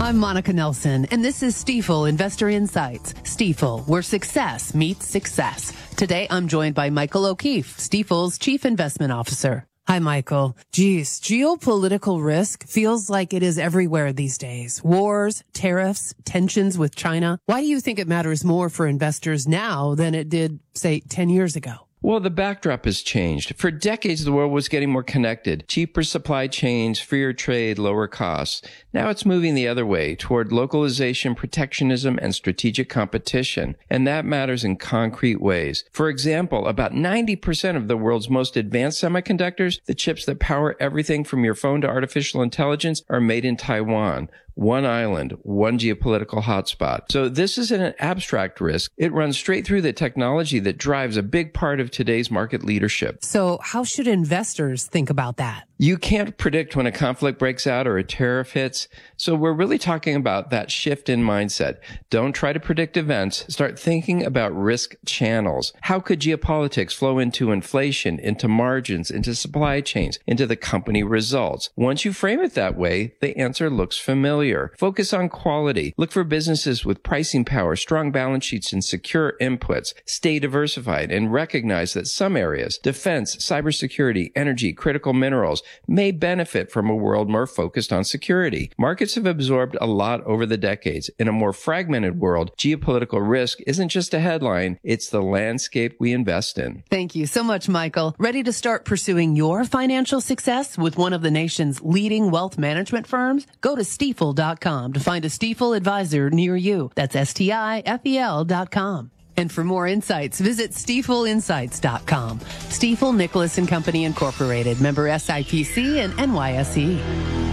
I'm Monica Nelson, and this is Stifel Investor Insights. Stifel, where success meets success. Today, I'm joined by Michael O'Keefe, Stifel's Chief Investment Officer. Hi, Michael. Geez, geopolitical risk feels like it is everywhere these days. Wars, tariffs, tensions with China. Why do you think it matters more for investors now than it did, say, 10 years ago? Well, the backdrop has changed. For decades, the world was getting more connected. Cheaper supply chains, freer trade, lower costs. Now it's moving the other way toward localization, protectionism, and strategic competition. And that matters in concrete ways. For example, about 90% of the world's most advanced semiconductors, the chips that power everything from your phone to artificial intelligence, are made in Taiwan. One island, one geopolitical hotspot. So this isn't an abstract risk. It runs straight through the technology that drives a big part of today's market leadership. So how should investors think about that? You can't predict when a conflict breaks out or a tariff hits. So we're really talking about that shift in mindset. Don't try to predict events. Start thinking about risk channels. How could geopolitics flow into inflation, into margins, into supply chains, into the company results? Once you frame it that way, the answer looks familiar. Focus on quality. Look for businesses with pricing power, strong balance sheets, and secure inputs. Stay diversified and recognize that some areas, defense, cybersecurity, energy, critical minerals, may benefit from a world more focused on security. Markets have absorbed a lot over the decades. In a more fragmented world, geopolitical risk isn't just a headline, it's the landscape we invest in. Thank you so much, Michael. Ready to start pursuing your financial success with one of the nation's leading wealth management firms? Go to Stifel.com to find a Stifel advisor near you. That's Stifel.com. And for more insights, visit StifelInsights.com. Stifel Nicholas and Company Incorporated, member SIPC and NYSE.